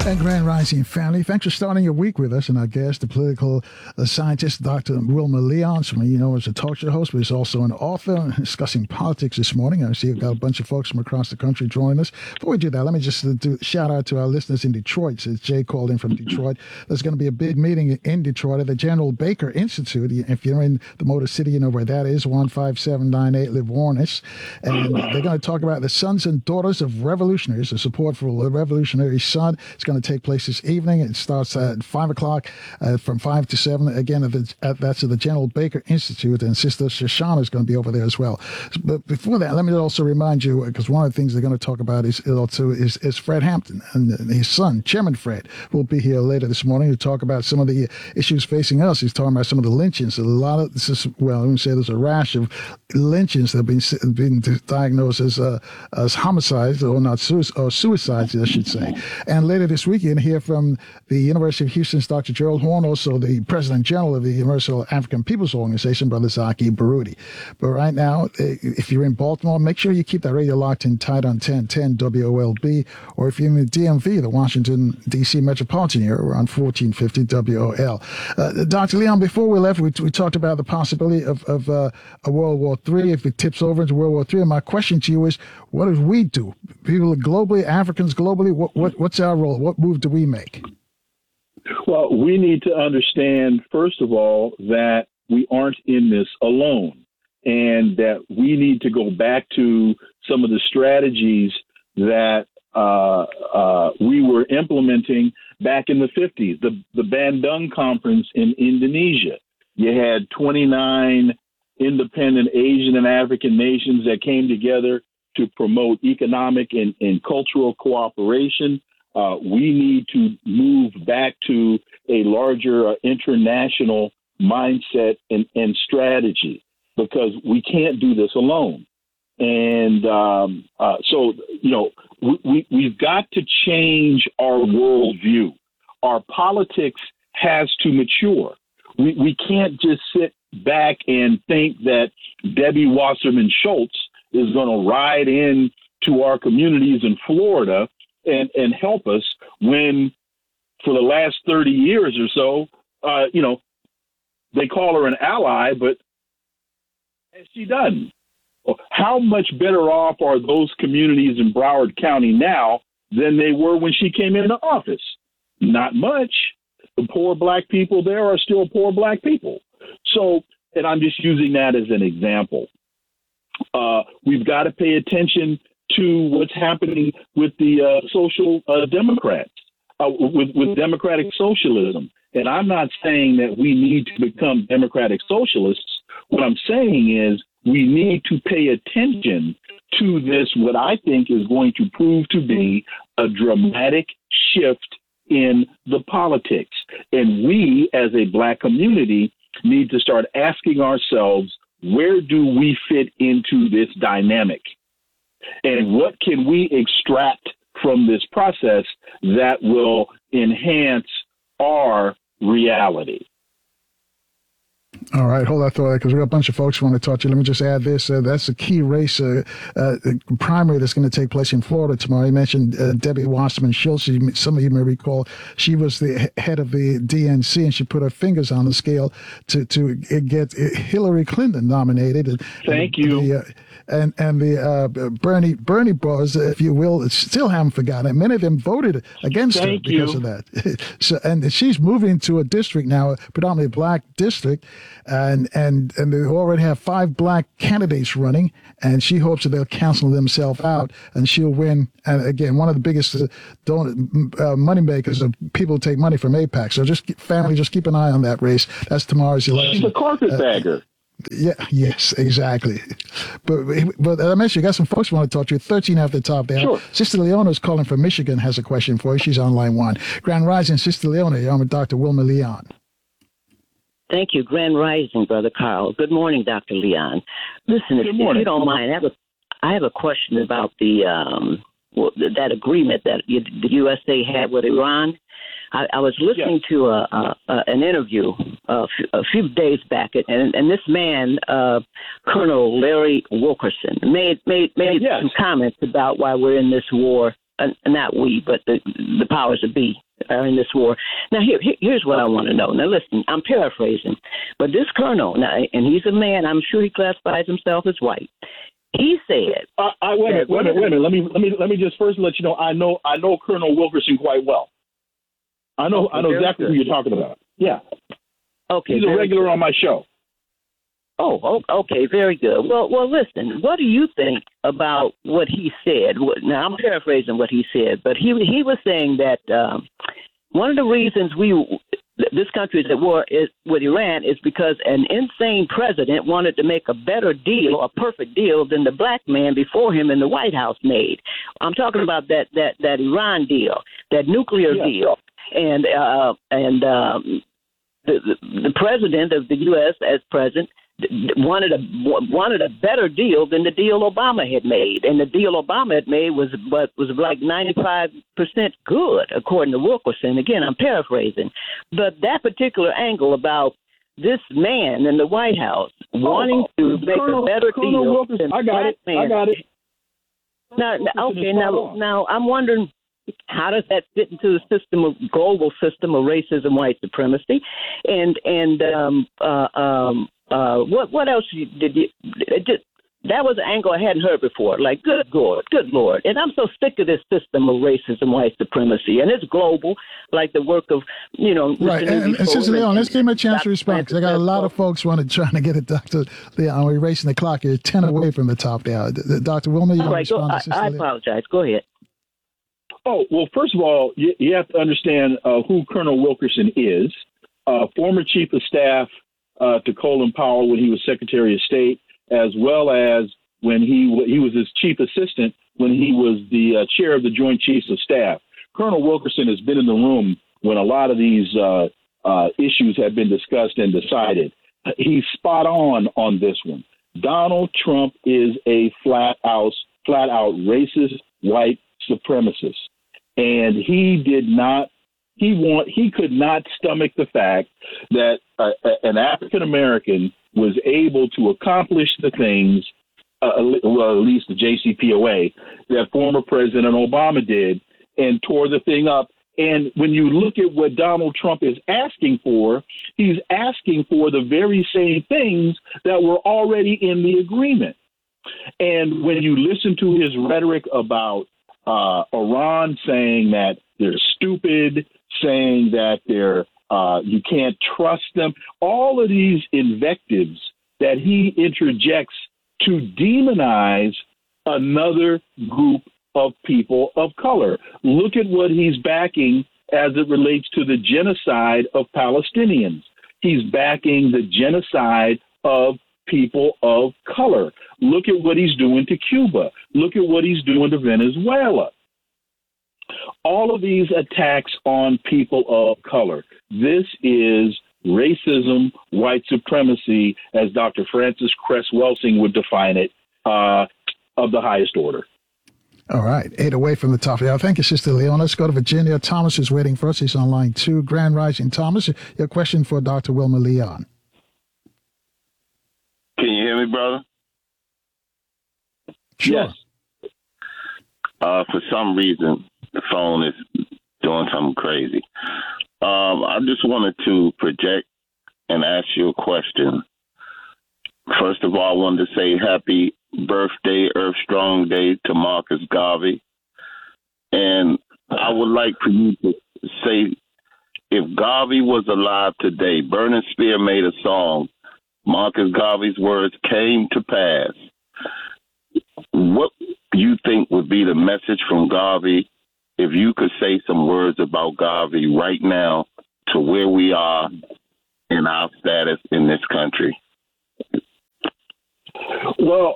And Grand Rising family, thanks for starting your week with us. And our guest, the political scientist, Dr. Wilma Leon, someone you know as a talk show host, but he's also an author discussing politics this morning. I see you've got a bunch of folks from across the country joining us. Before we do that, let me just do a shout out to our listeners in Detroit. Since Jay called in from Detroit, there's going to be a big meeting in Detroit at the General Baker Institute. If you're in the Motor City, you know where that is, 15798 Livornis. And they're going to talk about the sons and daughters of revolutionaries, the support for the revolutionary son. It's going to take place this evening. It starts at 5 o'clock from 5 to 7. Again, that's at the General Baker Institute, and Sister Shoshana is going to be over there as well. But before that, let me also remind you, because one of the things they're going to talk about is Fred Hampton and his son, Chairman Fred, will be here later this morning to talk about some of the issues facing us. He's talking about some of the lynchings. A lot of this is, well, let me say there's a rash of lynchings that have been diagnosed as homicides or suicides, I should say. And later this week, you can hear from the University of Houston's Dr. Gerald Horne, also the President General of the Universal African Peoples Organization, Brother Zaki Baruti. But right now, if you're in Baltimore, make sure you keep that radio locked in tight on 1010 WOLB, or if you're in the DMV, the Washington, D.C. metropolitan area, we're on 1450 WOL. Dr. Leon, before we left, we talked about the possibility of a World War III if it tips over into World War III. And my question to you is, what do we do? People globally, Africans globally, what's our role? What move do we make? Well, we need to understand, first of all, that we aren't in this alone, and that we need to go back to some of the strategies that we were implementing back in the 50s. The Bandung Conference in Indonesia. You had 29 independent Asian and African nations that came together to promote economic and cultural cooperation. We need to move back to a larger international mindset and strategy, because we can't do this alone. And so, you know, we've got to change our worldview. Our politics has to mature. We can't just sit back and think that Debbie Wasserman Schultz is going to ride in to our communities in Florida and help us when, for the last 30 years or so, you know, they call her an ally, but has she done? How much better off are those communities in Broward County now than they were when she came into office? Not much. The poor black people there are still poor black people. So, and I'm just using that as an example. We've got to pay attention to what's happening with the social democrats, with democratic socialism. And I'm not saying that we need to become democratic socialists. What I'm saying is we need to pay attention to this, what I think is going to prove to be a dramatic shift in the politics. And we, as a black community, need to start asking ourselves, where do we fit into this dynamic? And what can we extract from this process that will enhance our reality? All right, hold that thought, because we got a bunch of folks who want to talk to you. Let me just add this. That's a key race primary that's going to take place in Florida tomorrow. You mentioned Debbie Wasserman Schultz. Some of you may recall she was the head of the DNC, and she put her fingers on the scale to get Hillary Clinton nominated. Thank you. And the Bernie bros, if you will, still haven't forgotten it. Many of them voted against her because of that. So, and she's moving to a district now, a predominantly black district, and they already have 5 black candidates running, and she hopes that they'll cancel themselves out and she'll win. And again, one of the biggest money makers of people who take money from AIPAC. So just keep an eye on that race. That's tomorrow's election. She's a carpetbagger. Yeah. Yes. Exactly. But I mentioned you got some folks who want to talk to you. 13 off the top there. Sure. Sister Leona is calling from Michigan. Has a question for you. She's on line 1. Grand Rising, Sister Leona. You're on with Dr. Wilma Leon. Thank you. Grand Rising, Brother Carl. Good morning, Dr. Leon. Listen, if you don't mind, I have a question about that agreement that the USA had with Iran. I was listening to an interview a few days back, and this man, Colonel Larry Wilkerson, made some comments about why we're in this war not we, but the powers that be are in this war. Now, here's what I want to know. Now, listen, I'm paraphrasing, but this colonel, now, and he's a man, I'm sure he classifies himself as white. He said, wait a minute. Let me just first let you know. I know Colonel Wilkerson quite well. I know exactly who you're talking about. Yeah. Okay. He's a regular on my show. Oh, okay, very good. Well, listen. What do you think about what he said? Now, I'm paraphrasing what he said, but he was saying that one of the reasons this country is at war with Iran is because an insane president wanted to make a better deal, a perfect deal, than the black man before him in the White House made. I'm talking about that Iran deal, that nuclear deal, and the president of the U.S. as president wanted a better deal than the deal Obama had made, and the deal Obama had made was like 95% good, according to Wilkerson. Again, I'm paraphrasing, but that particular angle about this man in the White House wanting to make a better deal than the black man. I got it. Now I'm wondering, how does that fit into the global system of racism, white supremacy, and what else did you? That was an angle I hadn't heard before. Like, good Lord, and I'm so sick of this system of racism, white supremacy, and it's global, like the work of right. And Sister Leon, let's give him a chance to respond, because I got a lot of folks trying to get at Dr. Leon. We're racing the clock here, 10 away from the top there. Dr. Wilmer, you want to respond to Sister I Leon? apologize. Go ahead. Oh, well, first of all, you have to understand who Colonel Wilkerson is. Former Chief of Staff to Colin Powell when he was Secretary of State, as well as when he was his chief assistant when he was the chair of the Joint Chiefs of Staff. Colonel Wilkerson has been in the room when a lot of these issues have been discussed and decided. He's spot on this one. Donald Trump is a flat out racist white supremacist, and he could not stomach the fact that an African American was able to accomplish the things, well, at least the JCPOA, that former President Obama did, and tore the thing up. And when you look at what Donald Trump is asking for, he's asking for the very same things that were already in the agreement. And when you listen to his rhetoric about Iran saying that they're stupid, saying that you can't trust them, all of these invectives that he interjects to demonize another group of people of color. Look at what he's backing as it relates to the genocide of Palestinians. He's backing the genocide of people of color. Look at what he's doing to Cuba. Look at what he's doing to Venezuela. All of these attacks on people of color. This is racism, white supremacy, as Dr. Francis Cress Welsing would define it, of the highest order. All right, 8 away from the top. Yeah, thank you, Sister Leon. Let's go to Virginia. Thomas is waiting for us. He's on line 2. Grand Rising. Thomas, your question for Dr. Wilmer Leon. Can you hear me, brother? Sure. Yes. For some reason, the phone is doing something crazy. I just wanted to project and ask you a question. First of all, I wanted to say happy birthday, Earth Strong Day to Marcus Garvey. And I would like for you to say, if Garvey was alive today, Burning Spear made a song, Marcus Garvey's words came to pass. What do you think would be the message from Garvey if you could say some words about Garvey right now to where we are in our status in this country? Well,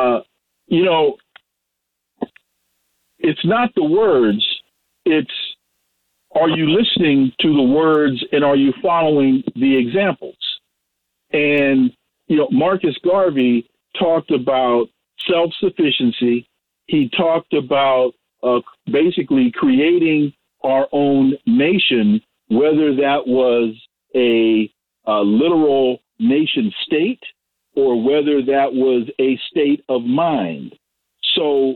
it's not the words. It's, are you listening to the words and are you following the examples? And, Marcus Garvey talked about self-sufficiency. He talked about basically creating our own nation, whether that was a literal nation state or whether that was a state of mind. So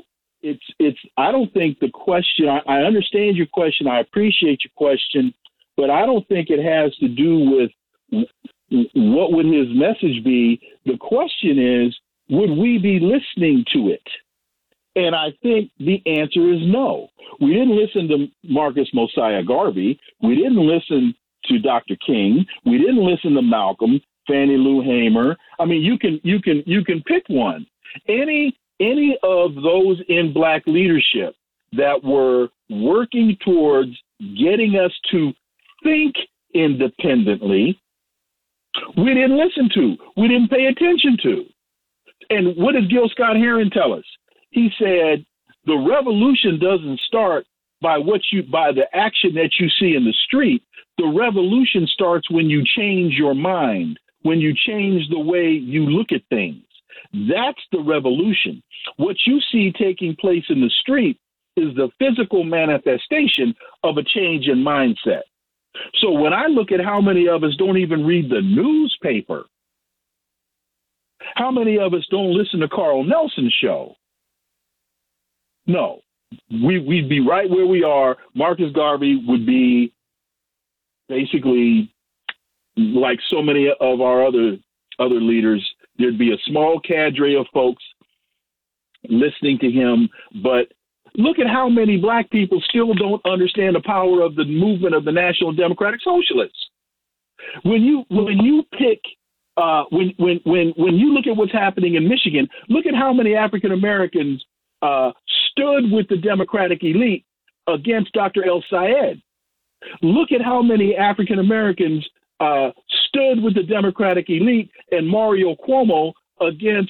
it's. I don't think the question. I understand your question. I appreciate your question, but I don't think it has to do with what would his message be. The question is, would we be listening to it? And I think the answer is no. We didn't listen to Marcus Mosiah Garvey. We didn't listen to Dr. King. We didn't listen to Malcolm, Fannie Lou Hamer. I mean, you can pick one. Any of those in Black leadership that were working towards getting us to think independently, we didn't listen to. We didn't pay attention to. And what did Gil Scott-Heron tell us? He said, the revolution doesn't start by the action that you see in the street. The revolution starts when you change your mind, when you change the way you look at things. That's the revolution. What you see taking place in the street is the physical manifestation of a change in mindset. So when I look at how many of us don't even read the newspaper, how many of us don't listen to Carl Nelson's show? No, we'd be right where we are. Marcus Garvey would be basically like so many of our other leaders. There'd be a small cadre of folks listening to him. But look at how many Black people still don't understand the power of the movement of the National Democratic Socialists. When you pick when you look at what's happening in Michigan, look at how many African Americans stood with the Democratic elite against Dr. El Sayed. Look at how many African Americans stood with the Democratic elite and Mario Cuomo against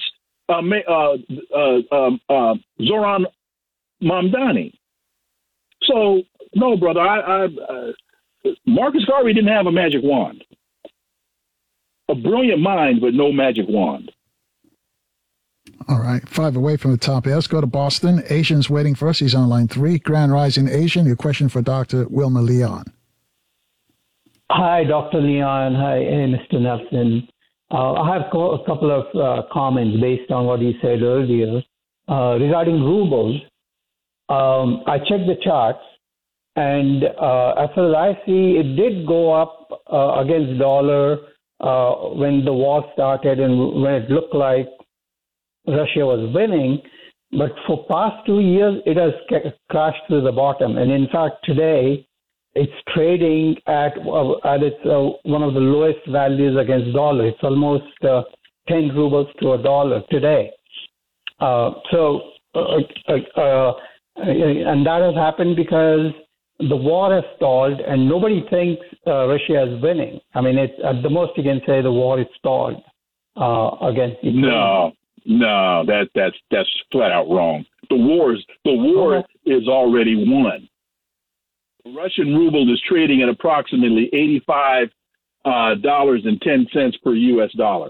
Zoran Mamdani. So, no, brother, Marcus Garvey didn't have a magic wand. A brilliant mind, but no magic wand. All right, 5 away from the top. Let's go to Boston. Asian's waiting for us. He's on line 3. Grand Rising Asian, your question for Dr. Wilma Leon. Hi, Dr. Leon. Hi, Mr. Nelson. I have a couple of comments based on what you said earlier. Regarding rubles, I checked the charts, and as far as I see, it did go up against dollar when the war started and when it looked like Russia was winning, but for past 2 years, it has crashed to the bottom. And in fact, today, it's trading at its one of the lowest values against dollar. It's almost 10 rubles to a dollar today. And that has happened because the war has stalled, and nobody thinks Russia is winning. I mean, it's at the most you can say the war is stalled against Ukraine. No, that's flat out wrong. The war is already won. The Russian ruble is trading at approximately $85.10 per U.S. dollar.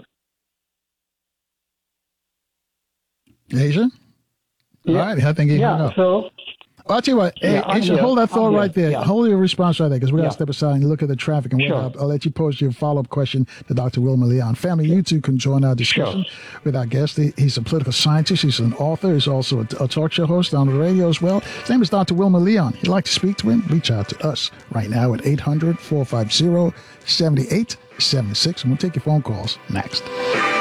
Asia? All right, I think you hung up. So I'll tell you what, Asia, hold that thought right there. Yeah. Hold your response right there, because we got to step aside and look at the traffic and Sure. I'll let you pose your follow-up question to Dr. Wilma Leon. Family, you two can join our discussion with our guest. He's a political scientist. He's an author. He's also a talk show host on the radio as well. His name is Dr. Wilma Leon. If you'd like to speak to him, reach out to us right now at 800-450-7876, and we'll take your phone calls next.